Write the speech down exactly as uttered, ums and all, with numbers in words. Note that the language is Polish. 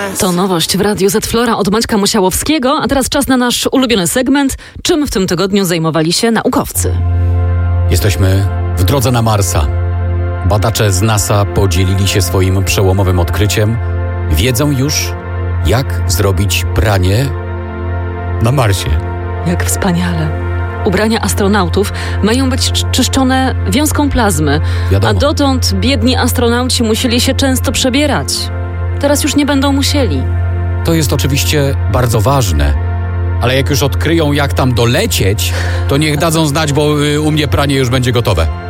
To nowość w Radiu Z Flora od Maćka Musiałowskiego, a teraz czas na nasz ulubiony segment. Czym w tym tygodniu zajmowali się naukowcy? Jesteśmy w drodze na Marsa. Badacze z NASA podzielili się swoim przełomowym odkryciem. Wiedzą już, jak zrobić pranie na Marsie. Jak wspaniale. Ubrania astronautów mają być czy- czyszczone wiązką plazmy, Wiadomo. a dotąd biedni astronauci musieli się często przebierać. Teraz już nie będą musieli. To jest oczywiście bardzo ważne, ale jak już odkryją, jak tam dolecieć, to niech dadzą znać, bo y, u mnie pranie już będzie gotowe.